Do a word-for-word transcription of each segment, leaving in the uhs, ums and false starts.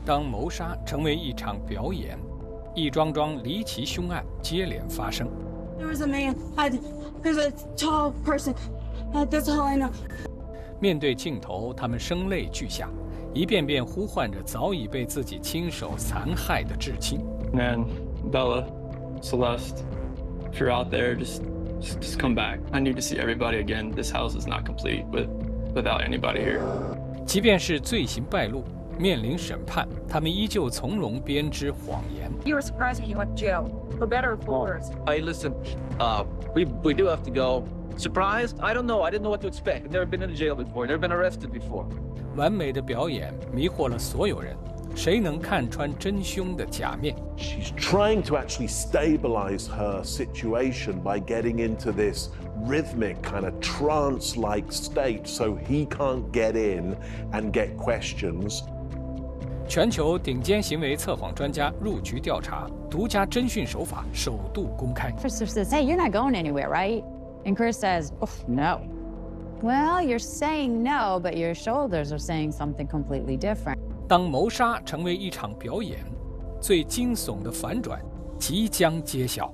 当谋杀成为一场表演，一桩桩离奇凶案接连发生。 There was a man. I, there's a tall person. That's all I know. 面对镜头，他们声泪俱下，一遍遍呼唤着早已被自己亲手残害的至亲。 Man, Bella, Celeste, if you're out there, just, just, just come back. I need to see everybody again. This house is not complete with, without anybody here. 即便是罪行败露，面临审判，他们依旧从容编织谎言。 You were surprised when you went to jail, for better or for worse. Hey, listen, uh, we we do have to go. Surprised? I don't know. I didn't know what to expect. I've never been in a jail before. Never been arrested before. 完美的表演迷惑了所有人，谁能看穿真凶的假面？ She's trying to actually stabilize her situation by getting into this rhythmic kind of trance-like state so he can't get in and get questions. 全球顶尖行为测谎专家入局调查，独家侦讯手法首度公开。 Officer says, "Hey, you're not going anywhere, right?" And Chris says, "Oh, no." Well, you're saying no, but your shoulders are saying something completely different. 当谋杀成为一场表演，最惊悚的反转即将揭晓。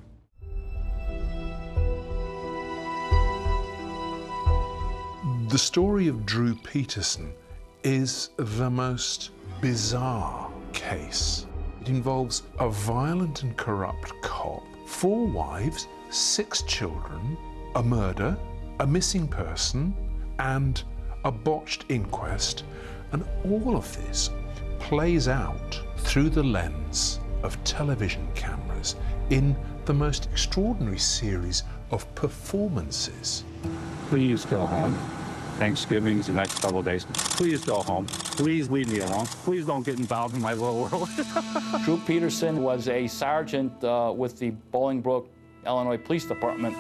The story of Drew Peterson is the most bizarre case. It involves a violent and corrupt cop, four wives, six children, a murder, a missing person, and a botched inquest, and all of this plays out through the lens of television cameras in the most extraordinary series of performances. Please go home. Thanksgiving's the next couple of days. Please go home. Please leave me alone. Please don't get involved in my little world. Drew Peterson was a sergeant uh, with the Bolingbrook, Illinois Police Department.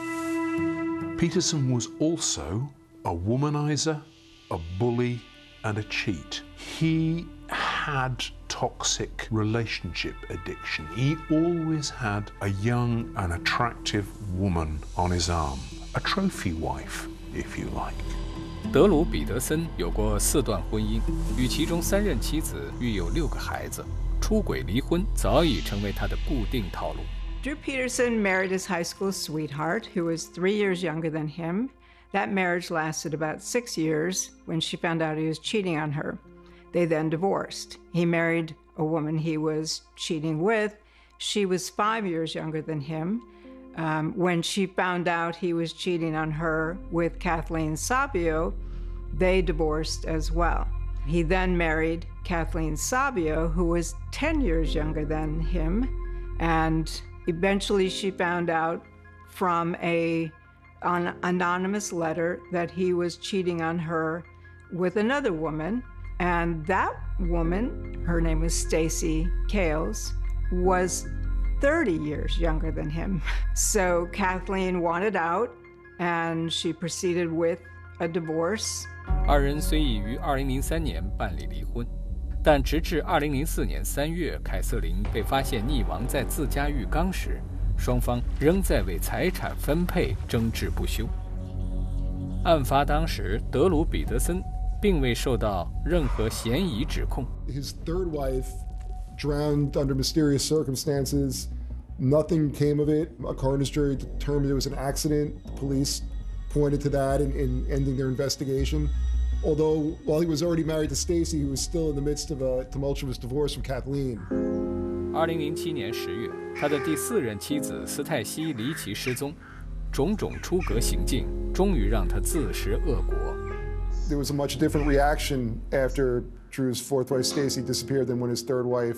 Peterson was also a womanizer, a bully, and a cheat. He had toxic relationship addiction. He always had a young and attractive woman on his arm, a trophy wife, if you like. 德鲁·彼得森有过四段婚姻，与其中三任妻子育有六个孩子，出轨离婚早已成为他的固定套路。 Drew Peterson married his high school sweetheart, who was three years younger than him. That marriage lasted about six years when she found out he was cheating on her. They then divorced. He married a woman he was cheating with. She was five years younger than him. Um, when she found out he was cheating on her with Kathleen Sabio, they divorced as well. He then married Kathleen Sabio, who was ten years younger than him, and eventually she found out from a, an anonymous letter that he was cheating on her with another woman, and that woman, her name was Stacy Kales, was thirty years younger than him. So Kathleen wanted out, and she proceeded with a divorce. 二人虽已于二零零三年办理离婚，但直至二零零四年三月，凯瑟琳被发现溺亡在自家浴缸时，双方仍在为财产分配争执不休。案发当时，德鲁·彼得森并未受到任何嫌疑指控。 His third wife drowned under mysterious circumstances. Nothing came of it. A coroner's jury determined it was an accident. The police pointed to that in, in ending their investigation. Although, while he was already married to Stacy, he was still in the midst of a tumultuous divorce from Kathleen. 二零零七年十月，他的第四任妻子斯泰西离奇失踪，种种出格行径终于让他自食恶果。 There was a much different reaction after Drew's fourth wife Stacy disappeared than when his third wife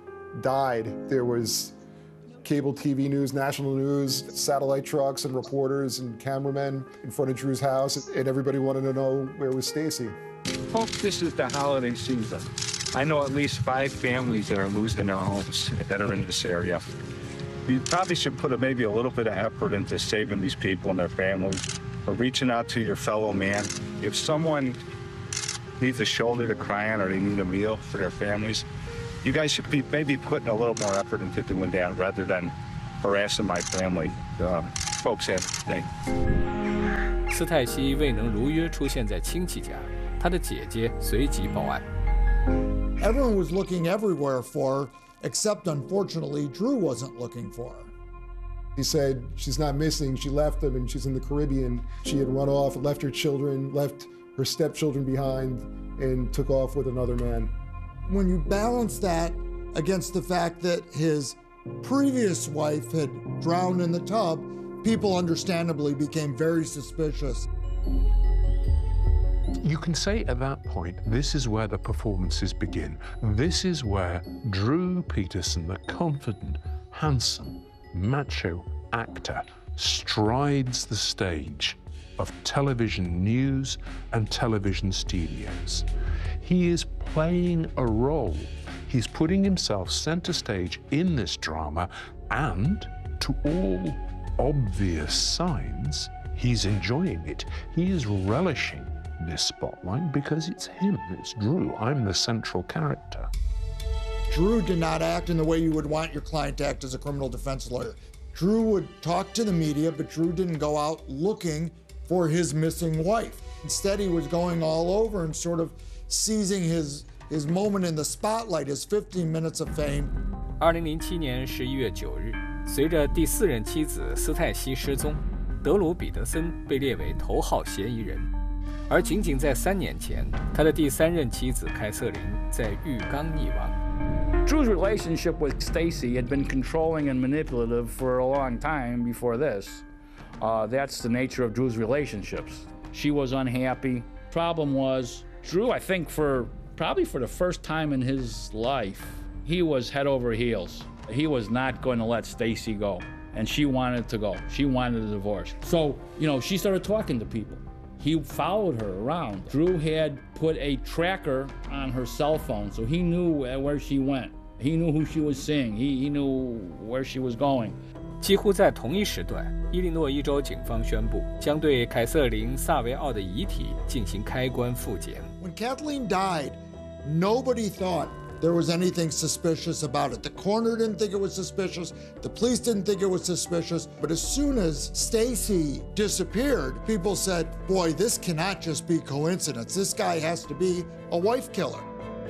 died. There was cable T V news, national news, satellite trucks and reporters and cameramen in front of Drew's house, and everybody wanted to know where was Stacy. Folks, this is the holiday season. I know at least five families that are losing their homes that are in this area. You probably should put a, maybe a little bit of effort into saving these people and their families, or reaching out to your fellow man. If someone needs a shoulder to cry on or they need a meal for their families, you guys should be maybe putting a little more effort into doing that rather than harassing my family. Uh, folks have to think. 斯泰西未能如约出现在亲戚家，他的姐姐随即报案。 Everyone was looking everywhere for her, except unfortunately, Drew wasn't looking for her. He said she's not missing, she left him and she's in the Caribbean. She had run off, left her children, left her stepchildren behind, and took off with another man. When you balance that against the fact that his previous wife had drowned in the tub, people understandably became very suspicious. You can say at that point, this is where the performances begin. This is where Drew Peterson, the confident, handsome, macho actor, strides the stage of television news and television studios. He is playing a role. He's putting himself center stage in this drama, and to all obvious signs, he's enjoying it. He is relishing this spotlight because it's him, it's Drew. I'm the central character. Drew did not act in the way you would want your client to act as a criminal defense lawyer. Drew would talk to the media, but Drew didn't go out looking for his missing wife. Instead, he was going all over and sort of seizing his, his moment in the spotlight, his fifteen minutes of fame. 二零零七年十一月九日，随着第四任妻子斯泰西失踪，德鲁·彼得森被列为头号嫌疑人。而仅仅在三年前，他的第三任妻子凯瑟琳在浴缸溺亡。 Drew's relationship with Stacy had been controlling and manipulative for a long time before this. Uh, that's the nature of Drew's relationships. She was unhappy. Problem was, Drew, I think for probably for the first time in his life, he was head over heels. He was not going to let Stacy go, and she wanted to go. She wanted a divorce. So, you know, she started talking to people. He followed her around. Drew had put a tracker on her cell phone, so he knew where she went. He knew who she was seeing. He, he knew where she was going. 几乎在同一时段，伊利诺伊州警方宣布将对凯瑟琳·萨维奥的遗体进行开棺复检。 When Kathleen died, nobody thought there was anything suspicious about it. The coroner didn't think it was suspicious. The police didn't think it was suspicious. But as soon as Stacy disappeared, people said, boy, this cannot just be coincidence. This guy has to be a wife killer.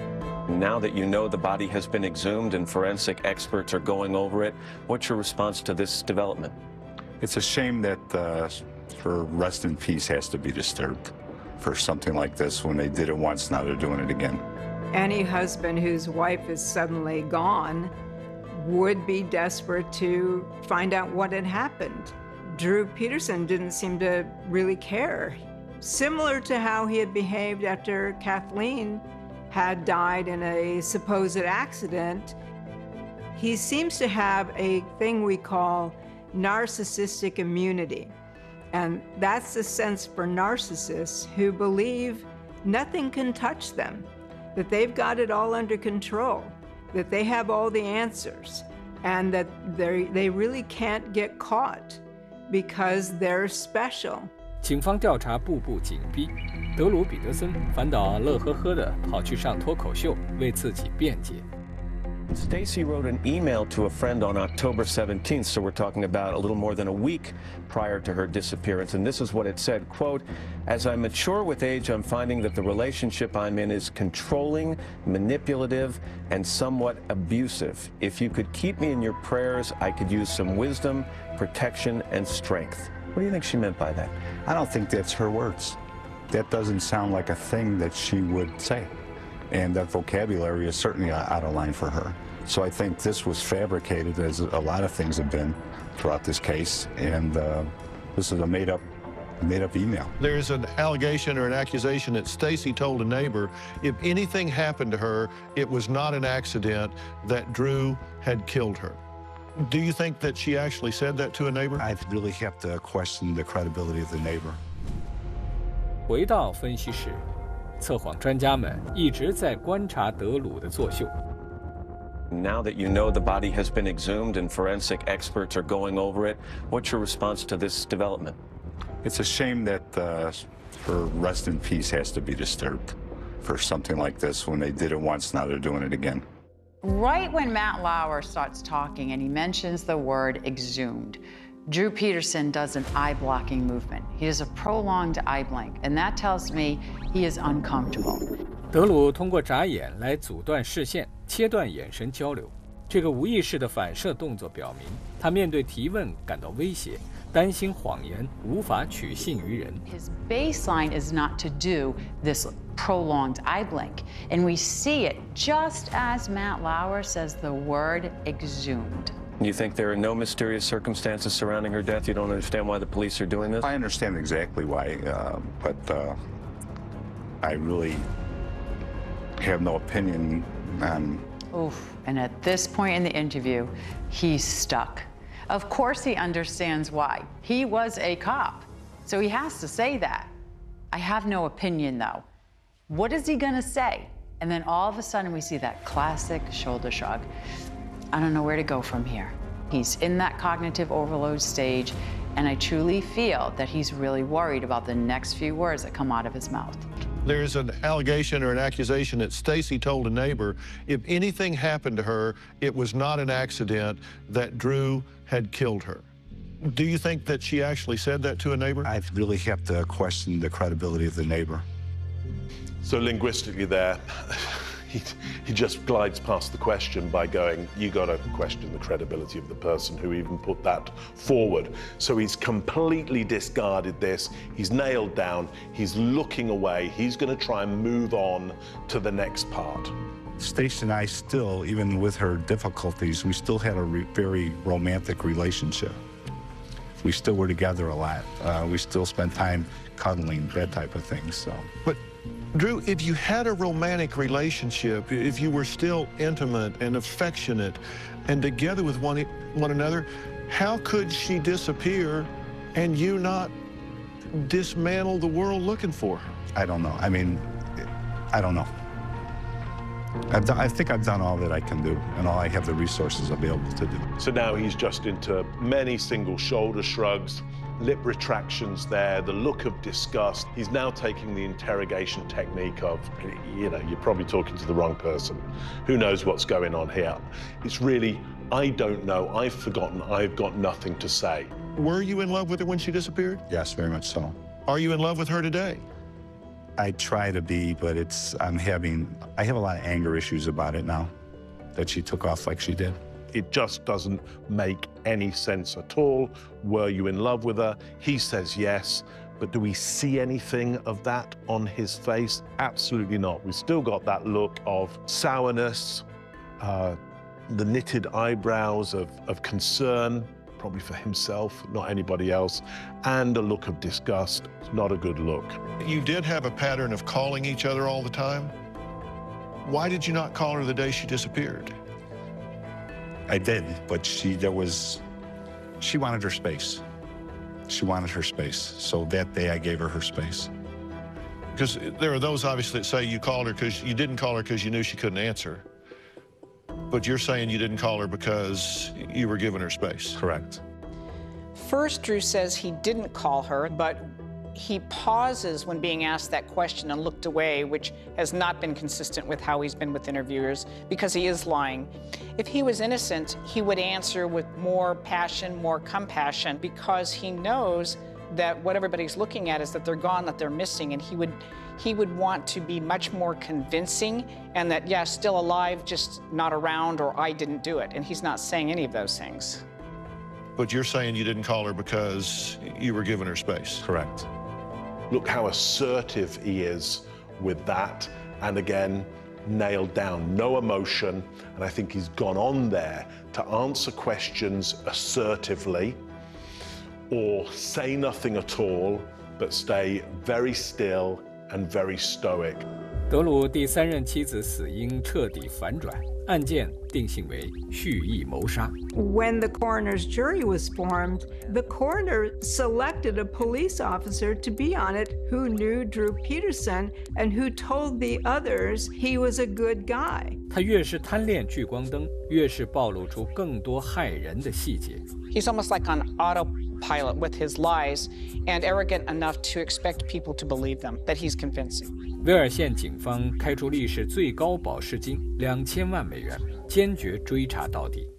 Now that you know the body has been exhumed and forensic experts are going over it, what's your response to this development? It's a shame that uh, her rest in peace has to be disturbed for something like this. When they did it once, now they're doing it again. Any husband whose wife is suddenly gone would be desperate to find out what had happened. Drew Peterson didn't seem to really care. Similar to how he had behaved after Kathleen had died in a supposed accident, he seems to have a thing we call narcissistic immunity. And that's the sense for narcissists who believe nothing can touch them, that they've got it all under control, that they have all the answers, and that they they really can't get caught because they're special. 警方调查步步紧逼，德鲁·彼得森反倒乐呵呵地跑去上脱口秀，为自己辩解。 Stacy wrote an email to a friend on October seventeenth, so we're talking about a little more than a week prior to her disappearance, and this is what it said, quote, "As I mature with age, I'm finding that the relationship I'm in is controlling, manipulative, and somewhat abusive. If you could keep me in your prayers, I could use some wisdom, protection, and strength." What do you think she meant by that? I don't think that's her words. That doesn't sound like a thing that she would say. And that vocabulary is certainly out of line for her. So I think this was fabricated, as a lot of things have been throughout this case, and uh, this is a made-up made-up email. There's an allegation or an accusation that Stacy told a neighbor if anything happened to her, it was not an accident, that Drew had killed her. Do you think that she actually said that to a neighbor? I really have to question the credibility of the neighbor. 回到分析室，测谎专家们一直在观察德鲁的作秀。 Now that you know the body has been exhumed and forensic experts are going over it, what's your response to this development? It's a shame that uh, her rest in peace has to be disturbed for something like this. When they did it once, now they're doing it again. Right when Matt Lauer starts talking and he mentions the word exhumed, Drew Peterson does an eye-blocking movement. He does a prolonged eye blink, and that tells me he is uncomfortable. 德鲁通过眨眼来阻断视线，切断眼神交流。这个无意识的反射动作表明，他面对提问感到威胁，担心谎言无法取信于人。 His baseline is not to do this prolonged eye blink, and we see it just as Matt Lauer says the word exhumed. You think there are no mysterious circumstances surrounding her death? You don't understand why the police are doing this? I understand exactly why, uh, but uh, I really have no opinion on. Oof, and at this point in the interview, he's stuck. Of course he understands why. He was a cop, so he has to say that. I have no opinion, though. What is he gonna say? And then all of a sudden we see that classic shoulder shrug. I don't know where to go from here. He's in that cognitive overload stage, and I truly feel that he's really worried about the next few words that come out of his mouth. There's an allegation or an accusation that Stacy told a neighbor if anything happened to her, it was not an accident, that Drew had killed her. Do you think that she actually said that to a neighbor? I really have to question the credibility of the neighbor. So linguistically there, he, he just glides past the question by going, you got to question the credibility of the person who even put that forward. So he's completely discarded this. He's nailed down. He's looking away. He's going to try and move on to the next part. Stacy and I still, even with her difficulties, we still had a re very romantic relationship. We still were together a lot. Uh, we still spent time cuddling, that type of thing, so. But Drew, if you had a romantic relationship, if you were still intimate and affectionate and together with one, one another, how could she disappear and you not dismantle the world looking for her? I don't know. I mean, I don't know. I've done, I think I've done all that I can do and all I have the resources available to do. So now he's just into many single shoulder shrugs, lip retractions there, the look of disgust. He's now taking the interrogation technique of, you know, you're probably talking to the wrong person. Who knows what's going on here? It's really, I don't know, I've forgotten, I've got nothing to say. Were you in love with her when she disappeared? Yes, very much so. Are you in love with her today? I try to be, but it's, I'm having, I have a lot of anger issues about it now, that she took off like she did. It just doesn't make any sense at all. Were you in love with her? He says yes, but do we see anything of that on his face? Absolutely not. We've still got that look of sourness, uh, the knitted eyebrows of, of concern, probably for himself, not anybody else, and a look of disgust. It's not a good look. You did have a pattern of calling each other all the time. Why did you not call her the day she disappeared? I did, but she, there was, she wanted her space. She wanted her space. So that day I gave her her space. Because there are those obviously that say you called her because you didn't call her because you knew she couldn't answer. But you're saying you didn't call her because you were giving her space. Correct. First, Drew says he didn't call her, but he pauses when being asked that question and looked away, which has not been consistent with how he's been with interviewers, because he is lying. If he was innocent, he would answer with more passion, more compassion, because he knows that what everybody's looking at is that they're gone, that they're missing, and he would he would want to be much more convincing, and that, yeah, still alive, just not around, or I didn't do it. And he's not saying any of those things. But you're saying you didn't call her because you were giving her space. Correct. Look how assertive he is with that. And again, nailed down, no emotion. And I think he's gone on there to answer questions assertively or say nothing at all, but stay very still and very stoic. 德鲁第三任妻子死因彻底反转，案件定性为蓄意谋杀。 When the coroner's jury was formed, the coroner selected a police officer to be on it who knew Drew Peterson and who told the others he was a good guy. 他越是贪恋聚光灯，越是暴露出更多害人的细节。 He's almost like on autopilot with his lies and arrogant enough to expect people to believe them, that he's convincing. 威尔县警方开出历史最高保释金两千万美元，坚决追查到底。